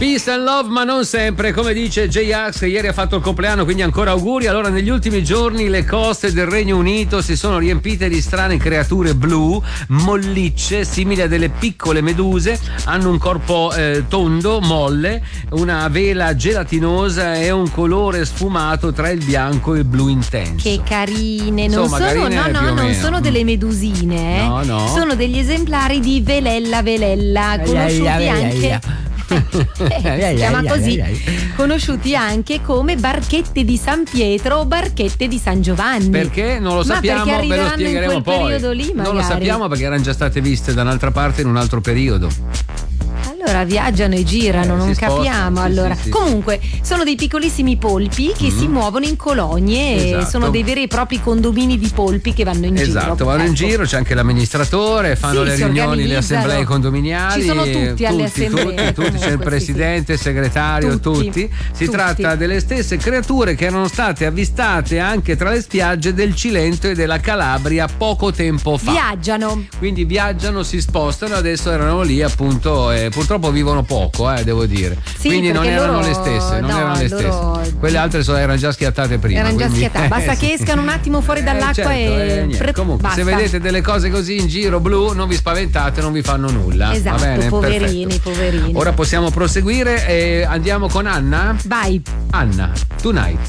Peace and love, ma non sempre, come dice J-Ax, che ieri ha fatto il compleanno, quindi ancora auguri. Allora, negli ultimi giorni le coste del Regno Unito si sono riempite di strane creature blu, mollicce, simili a delle piccole meduse, hanno un corpo tondo, molle, una vela gelatinosa e un colore sfumato tra il bianco e il blu intenso. Che carine, non Insomma, sono, carine non sono delle medusine, no. Sono degli esemplari di velella, conosciuti anche. Si chiama così, conosciuti anche come barchette di San Pietro o barchette di San Giovanni. Perché? Non lo sappiamo, ve lo spiegheremo in quel poi. periodo lì, magari. Non lo sappiamo perché erano già state viste da un'altra parte in un altro periodo. Allora viaggiano e girano, non capiamo. Sì, allora, sì. Comunque sono dei piccolissimi polpi che si muovono in colonie. Esatto. E sono dei veri e propri condomini di polpi che vanno in giro. Esatto, vanno in giro, c'è anche l'amministratore, fanno le riunioni, le assemblee condominiali. Ci sono tutti alle assemblee. Tutti, c'è il presidente, il segretario, tutti. Si tratta delle stesse creature che erano state avvistate anche tra le spiagge del Cilento e della Calabria poco tempo fa. Viaggiano. Quindi viaggiano, si spostano, adesso erano lì appunto, purtroppo vivono poco, devo dire. Sì, quindi non erano le stesse, Quelle altre erano già schiattate prima. Erano già schiattate, basta che escano un attimo fuori dall'acqua comunque, basta. se vedete delle cose così in giro blu, non vi spaventate, non vi fanno nulla. Esatto, va bene? poverini. Ora possiamo proseguire e andiamo con Anna. Vai. Anna, Tonight.